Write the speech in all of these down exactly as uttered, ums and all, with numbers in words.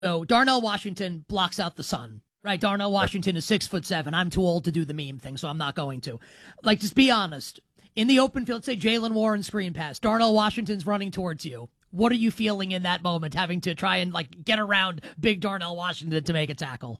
So Darnell Washington blocks out the sun, right? Darnell Washington is six foot seven. I'm too old to do the meme thing, so I'm not going to. Like, just be honest. In the open field, say Jaylen Warren screen pass. Darnell Washington's running towards you. What are you feeling in that moment, having to try and like get around big Darnell Washington to make a tackle?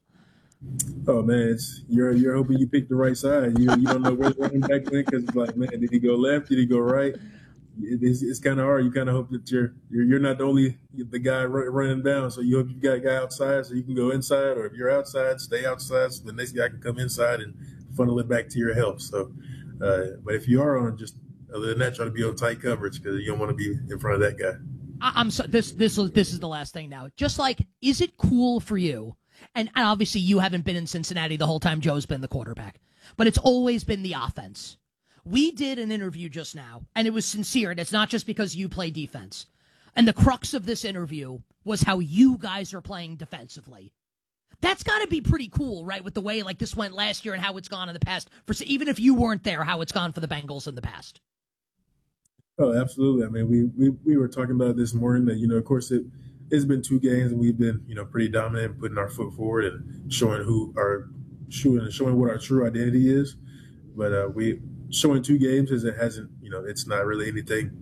Oh man, it's, you're you're hoping you pick the right side. You you don't know where the running back went because it's like, man, did he go left? Did he go right? It's, it's kind of hard. You kind of hope that you're, you're you're not the only the guy running down. So you hope you got a guy outside so you can go inside, or if you're outside, stay outside so the next guy can come inside and funnel it back to your help. So, uh, but if you are on, just other than that, try to be on tight coverage because you don't want to be in front of that guy. I'm so, this this this is the last thing now. Just like, is it cool for you? And obviously you haven't been in Cincinnati the whole time Joe's been the quarterback, but it's always been the offense. We did an interview just now, and it was sincere, and it's not just because you play defense. And the crux of this interview was how you guys are playing defensively. That's got to be pretty cool, right, with the way like this went last year and how it's gone in the past, for even if you weren't there, how it's gone for the Bengals in the past. Oh, absolutely. I mean, we we, we were talking about this morning that, you know, of course, it, it's been two games, and we've been, you know, pretty dominant, putting our foot forward and showing who our showing, showing what our true identity is. But uh, we showing two games is it hasn't, you know, it's not really anything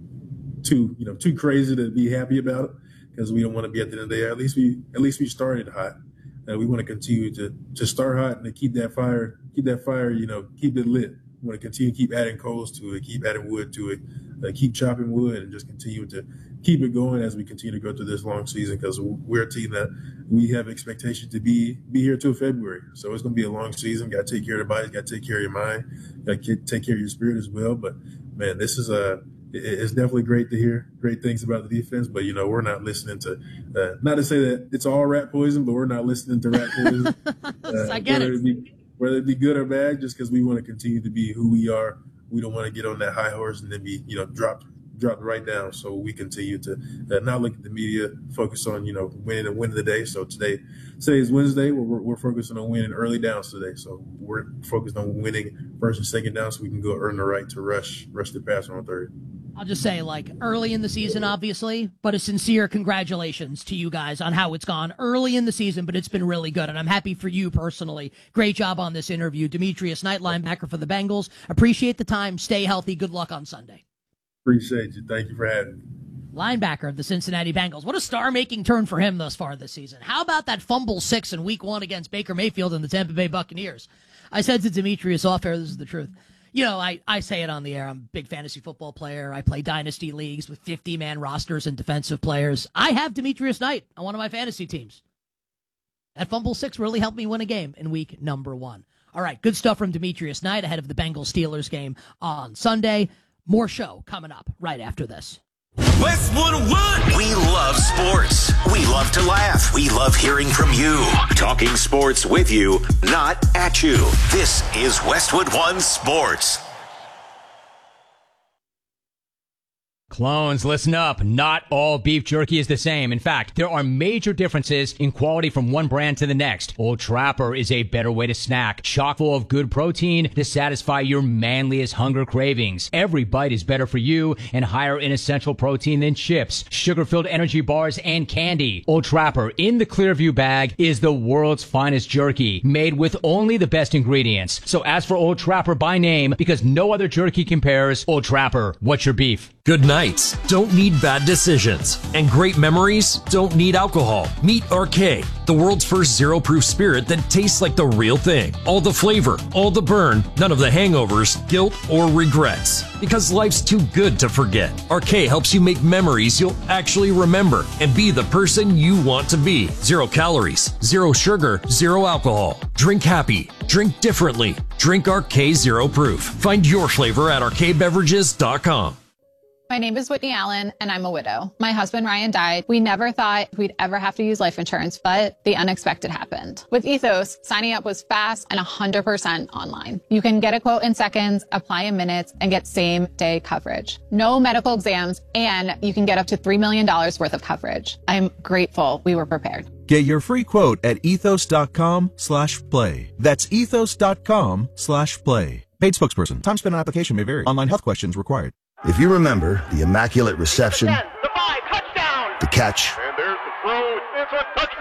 too, you know, too crazy to be happy about it, because we don't want to be at the end of the day. At least we, at least we started hot. Uh, we want to continue to to start hot and to keep that fire, keep that fire, you know, keep it lit. We want to continue to keep adding coals to it, keep adding wood to it, uh, keep chopping wood, and just continue to keep it going as we continue to go through this long season, because we're a team that we have expectations to be be here till February. So it's going to be a long season. Got to take care of the body, got to take care of your mind, got to take care of your spirit as well. But, man, this is a it's definitely great to hear great things about the defense. But, you know, we're not listening to uh, – not to say that it's all rat poison, but we're not listening to rat poison. Uh, I get it. it be, whether it be good or bad, just because we want to continue to be who we are. We don't want to get on that high horse and then be, you know, dropped dropped right down. So we continue to uh, not look at the media, focus on, you know, winning and winning the day. So today, today is Wednesday. We're, we're focusing on winning early downs today. So we're focused on winning first and second down so we can go earn the right to rush rush the passer on third. I'll just say, like, early in the season, obviously, but a sincere congratulations to you guys on how it's gone early in the season, but it's been really good, and I'm happy for you personally. Great job on this interview. Demetrius Knight, linebacker for the Bengals. Appreciate the time. Stay healthy. Good luck on Sunday. Appreciate you. Thank you for having me. Linebacker of the Cincinnati Bengals. What a star-making turn for him thus far this season. How about that fumble six in week one against Baker Mayfield and the Tampa Bay Buccaneers? I said to Demetrius off air, this is the truth. You know, I, I say it on the air. I'm a big fantasy football player. I play dynasty leagues with fifty-man rosters and defensive players. I have Demetrius Knight on one of my fantasy teams. That fumble six really helped me win a game in week number one. All right, good stuff from Demetrius Knight ahead of the Bengals-Steelers game on Sunday. More show coming up right after this. Westwood One. We love sports. We love to laugh. We love hearing from you. Talking sports with you, not at you. This is Westwood One Sports. Clones, listen up. Not all beef jerky is the same. In fact, there are major differences in quality from one brand to the next. Old Trapper is a better way to snack, chock full of good protein to satisfy your manliest hunger cravings. Every bite is better for you and higher in essential protein than chips, sugar-filled energy bars, and candy. Old Trapper in the Clearview bag is the world's finest jerky, made with only the best ingredients. So ask for Old Trapper by name, because no other jerky compares. Old Trapper, what's your beef? Good nights don't need bad decisions, and great memories don't need alcohol. Meet R K, the world's first zero-proof spirit that tastes like the real thing. All the flavor, all the burn, none of the hangovers, guilt, or regrets. Because life's too good to forget. R K helps you make memories you'll actually remember and be the person you want to be. Zero calories, zero sugar, zero alcohol. Drink happy. Drink differently. Drink R K Zero Proof. Find your flavor at R K beverages dot com. My name is Whitney Allen, and I'm a widow. My husband, Ryan, died. We never thought we'd ever have to use life insurance, but the unexpected happened. With Ethos, signing up was fast and one hundred percent online. You can get a quote in seconds, apply in minutes, and get same-day coverage. No medical exams, and you can get up to three million dollars worth of coverage. I'm grateful we were prepared. Get your free quote at ethos.com slash play. That's ethos.com slash play. Paid spokesperson. Time spent on application may vary. Online health questions required. If you remember the immaculate reception, the, ten, the, five, touchdown. the catch,